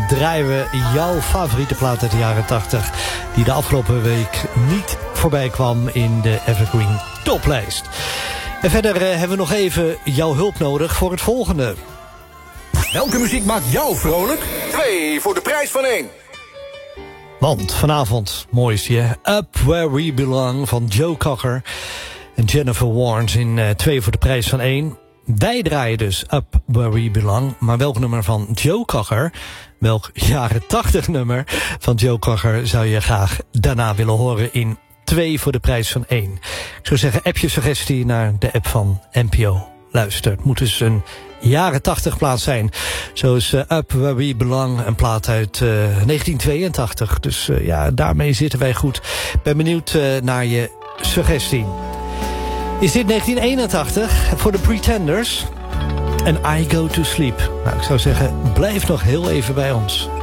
draaien we jouw favoriete plaat uit de jaren 80... die de afgelopen week niet voorbij kwam in de Evergreen Toplijst. En verder hebben we nog even jouw hulp nodig voor het volgende. Welke muziek maakt jou vrolijk? 2 voor de prijs van 1. Want vanavond, mooiste, Up Where We Belong van Joe Cocker en Jennifer Warnes in 2 voor de prijs van 1. Wij draaien dus Up Where We Belong, maar welk nummer van Joe Cocker, welk jaren 80 nummer van Joe Cocker zou je graag daarna willen horen in 2 voor de prijs van 1? Ik zou zeggen, app je suggestie naar de app van NPO Luister. Het moet dus een jaren 80 plaat zijn. Zo is Up Where We Belong een plaat uit 1982. Dus ja, daarmee zitten wij goed. Ben benieuwd naar je suggestie. Is dit 1981 voor de Pretenders? En I Go To Sleep. Nou, ik zou zeggen, blijf nog heel even bij ons.